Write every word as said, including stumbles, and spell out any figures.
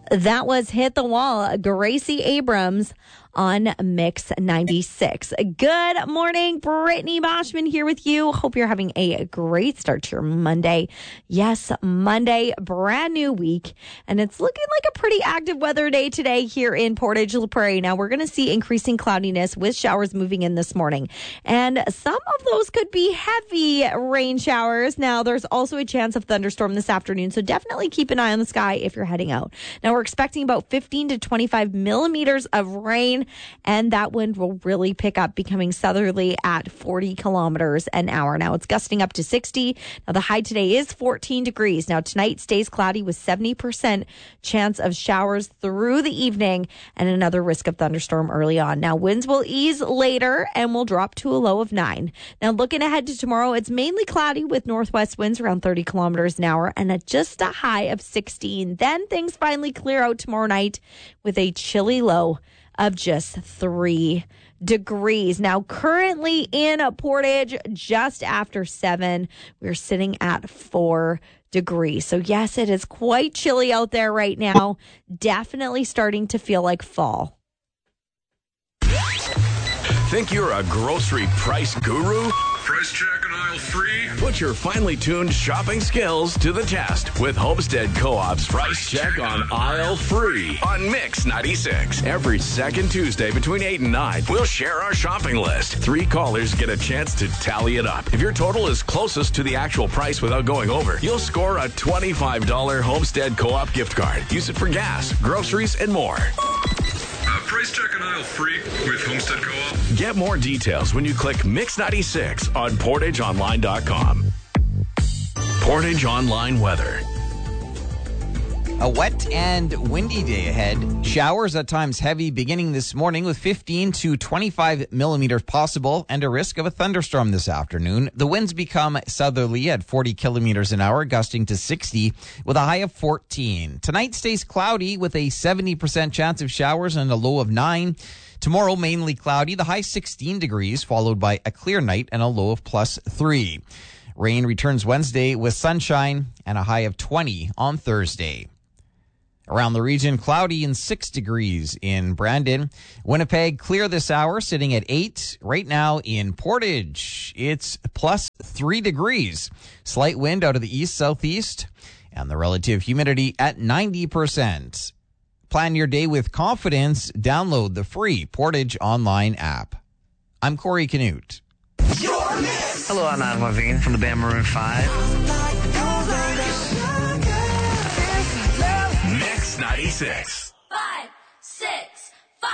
That was Hit the Wall, Gracie Abrams on Mix ninety-six. Good morning, Brittany Boschman here with you. Hope you're having a great start to your Monday. Yes, Monday, brand new week, and it's looking like a pretty active weather day today here in Portage La Prairie. Now, we're going to see increasing cloudiness with showers moving in this morning, and some of those could be heavy rain showers. Now, there's also a chance of thunderstorm this afternoon, so definitely keep an eye on the sky if you're heading out. Now, we're expecting about fifteen to twenty-five millimeters of rain, and that wind will really pick up, becoming southerly at forty kilometers an hour. Now, it's gusting up to sixty. Now, the high today is fourteen degrees. Now, tonight stays cloudy with seventy percent chance of showers through the evening and another risk of thunderstorm early on. Now, winds will ease later and will drop to a low of nine. Now, looking ahead to tomorrow, it's mainly cloudy with northwest winds around thirty kilometers an hour and at just a high of sixteen. Then things finally clear out tomorrow night with a chilly low of just three degrees. Now, currently in Portage, just after seven, we're sitting at four degrees. So yes, it is quite chilly out there right now. Definitely starting to feel like fall. Think you're a grocery price guru? Price check and aisle free. Put your finely tuned shopping skills to the test with Homestead Co-op's Price Check on Aisle Free on Mix ninety-six. Every second Tuesday between eight and nine, we'll share our shopping list. Three callers get a chance to tally it up. If your total is closest to the actual price without going over, you'll score a twenty-five dollars Homestead Co-op gift card. Use it for gas, groceries, and more. Uh, price check and aisle free with Homestead Co-op. Get more details when you click Mix ninety-six on Portage Online dot com. Portage Online weather. A wet and windy day ahead. Showers at times heavy beginning this morning with fifteen to twenty-five millimeters possible and a risk of a thunderstorm this afternoon. The winds become southerly at forty kilometers an hour, gusting to sixty with a high of fourteen. Tonight stays cloudy with a seventy percent chance of showers and a low of nine. Tomorrow, mainly cloudy, the high sixteen degrees, followed by a clear night and a low of plus three. Rain returns Wednesday with sunshine and a high of twenty on Thursday. Around the region, cloudy and six degrees in Brandon. Winnipeg, clear this hour, sitting at eight. Right now in Portage, it's plus three degrees. Slight wind out of the east-southeast, and the relative humidity at ninety percent. Plan your day with confidence. Download the free Portage Online app. I'm Corey Canute. Hello, I'm Adam Levine from the band Maroon five. Mix ninety-six.